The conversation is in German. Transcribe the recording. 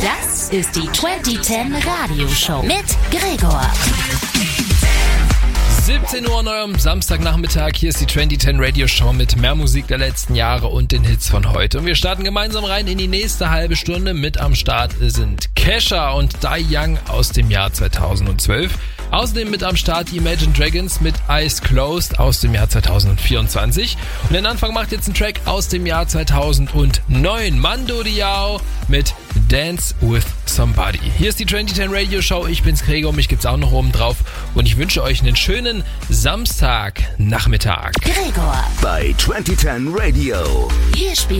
Das ist die 2010 Radioshow mit Gregor. 17 Uhr an eurem Samstagnachmittag. Hier ist die 2010 Radio Show mit mehr Musik der letzten Jahre und den Hits von heute. Und wir starten gemeinsam rein in die nächste halbe Stunde. Mit am Start sind Kesha und Die Young aus dem Jahr 2012. Außerdem mit am Start die Imagine Dragons mit Eyes Closed aus dem Jahr 2024. Und den Anfang macht jetzt ein Track aus dem Jahr 2009. Mando Diao mit Dance with Somebody. Hier ist die 2010 Radio Show. Ich bin's Gregor, mich gibt's auch noch oben drauf. Und ich wünsche euch einen schönen Samstagnachmittag. Gregor bei 2010 Radio. Wir spielen